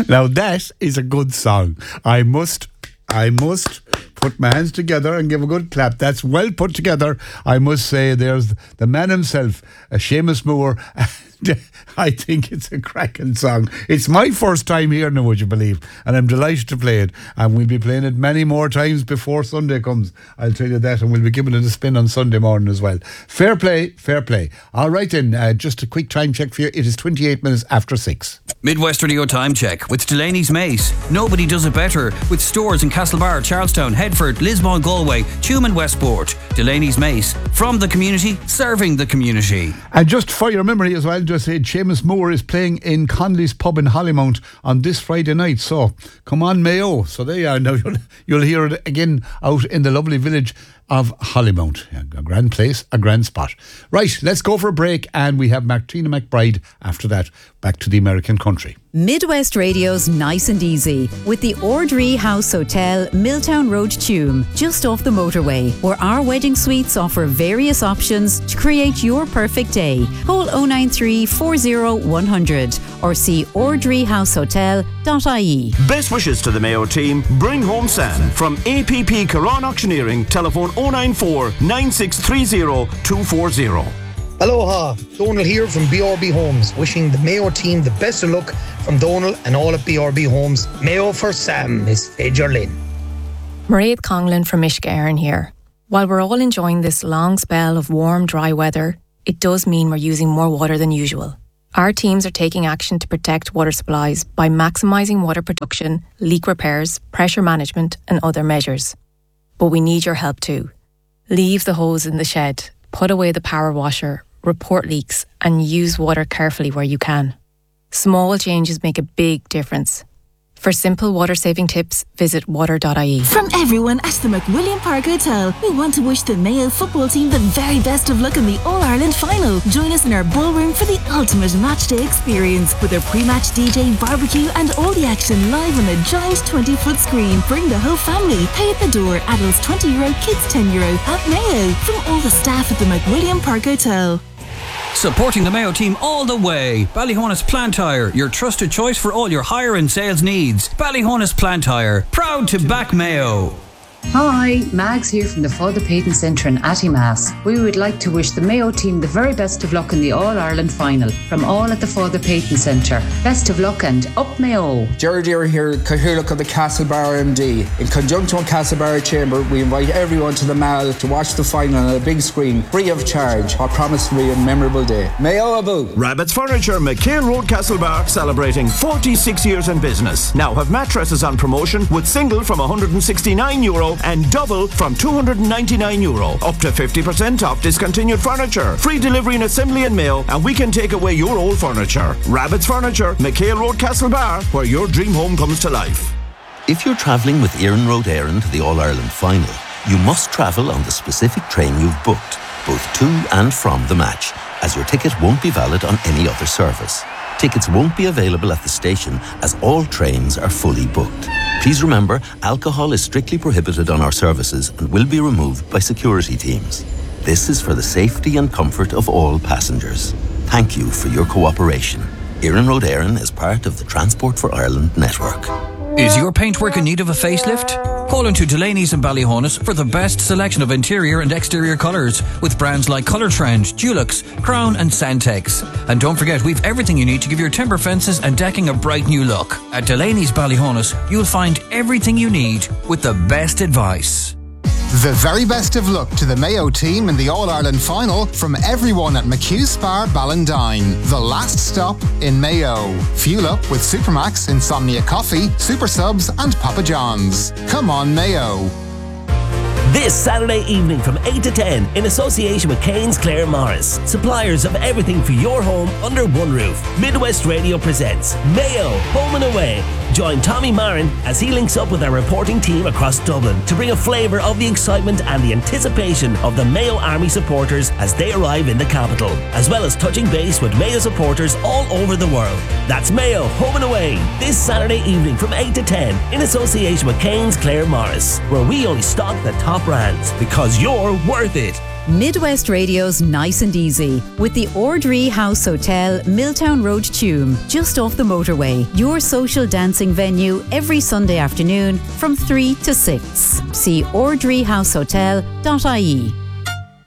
Now that is a good song. I must put my hands together and give a good clap. That's well put together. I must say, there's the man himself, Seamus Moore. I think it's a cracking song. It's my first time hearing it, would you believe? And I'm delighted to play it. And we'll be playing it many more times before Sunday comes. I'll tell you that. And we'll be giving it a spin on Sunday morning as well. Fair play, fair play. All right then, just a quick time check for you. It is 28 minutes after 6. Midwest Radio Time Check with Delaney's Mace. Nobody does it better. With stores in Castlebar, Charlestown, Headford, Lismore, Galway, Tuam and Westport. Delaney's Mace. From the community, serving the community. And just for your memory as well, just said Seamus Moore is playing in Connolly's Pub in Hollymount on this Friday night. So come on, Mayo. So there you are. Now you'll hear it again out in the lovely village of Hollymount. A grand place, a grand spot. Right, let's go for a break, and we have Martina McBride after that. Back to the American country. Midwest Radio's Nice and Easy with the Ordree House Hotel, Milltown Road, Tuam, just off the motorway, where our wedding suites offer various options to create your perfect day. Call 093 40 100 or see ordreehousehotel.ie. Best wishes to the Mayo team. Bring home Sam from APP Caron Auctioneering. Telephone 094 9630 240. Aloha, Donal here from BRB Homes, wishing the Mayo team the best of luck from Donal and all at BRB Homes. Mayo for Sam, Miss Fedger Lynn. Mairead Conglin from Mishka Éireann here. While we're all enjoying this long spell of warm, dry weather, it does mean we're using more water than usual. Our teams are taking action to protect water supplies by maximising water production, leak repairs, pressure management and other measures. But we need your help too. Leave the hose in the shed, put away the power washer, report leaks and use water carefully where you can. Small changes make a big difference. For simple water-saving tips, visit water.ie. From everyone at the McWilliam Park Hotel, we want to wish the Mayo football team the very best of luck in the All-Ireland final. Join us in our ballroom for the ultimate matchday experience with a pre-match DJ, barbecue and all the action live on a giant 20-foot screen. Bring the whole family. Pay at the door. Adults €20, kids €10 at Mayo. From all the staff at the McWilliam Park Hotel. Supporting the Mayo team all the way. Ballyhonus Plant Hire, your trusted choice for all your hire and sales needs. Ballyhonus Plant Hire, proud to back Mayo. Hi, Mags here from the Father Peyton Centre in Attimass. We would like to wish the Mayo team the very best of luck in the All-Ireland final. From all at the Father Peyton Centre. Best of luck and up Mayo. Gerard here, Cathaoirleach of the Castlebar MD. In conjunction with Castlebar Chamber, we invite everyone to the Mall to watch the final on a big screen, free of charge. I promise to be a memorable day. Mayo Abu. Rabbit's Furniture, McHale Road, Castlebar, celebrating 46 years in business. Now have mattresses on promotion with single from €169 and double from €299. Up to 50% off discontinued furniture. Free delivery and assembly in Mayo, and we can take away your old furniture. Rabbit's Furniture, McHale Road, Castlebar, where your dream home comes to life. If you're travelling with Éireann Road Éireann to the All-Ireland final, you must travel on the specific train you've booked, both to and from the match, as your ticket won't be valid on any other service. Tickets won't be available at the station as all trains are fully booked. Please remember, alcohol is strictly prohibited on our services and will be removed by security teams. This is for the safety and comfort of all passengers. Thank you for your cooperation. Éireann Road Éireann is part of the Transport for Ireland network. Is your paintwork in need of a facelift? Call into Delaney's and Ballyhonus for the best selection of interior and exterior colours with brands like Colour Trend, Dulux, Crown and Santex. And don't forget, we've everything you need to give your timber fences and decking a bright new look. At Delaney's Ballyhonus, you'll find everything you need with the best advice. The very best of luck to the Mayo team in the All-Ireland final from everyone at McHugh Spar Ballindine, the last stop in Mayo. Fuel up with Supermax, Insomnia Coffee, Super Subs and Papa John's. Come on, Mayo. This Saturday evening from 8 to 10 in association with Keynes Clare Morris, suppliers of everything for your home under one roof. Midwest Radio presents Mayo Home and Away. Join Tommy Marin as he links up with our reporting team across Dublin to bring a flavour of the excitement and the anticipation of the Mayo Army supporters as they arrive in the capital, as well as touching base with Mayo supporters all over the world. That's Mayo Home and Away this Saturday evening from 8 to 10 in association with Keynes Clare Morris, where we only stock the top brands because you're worth it. Midwest Radio's Nice and Easy with the Ordree House Hotel, Milltown Road, Tuam, just off the motorway. Your social dancing venue every Sunday afternoon from 3 to 6. See ordreehousehotel.ie.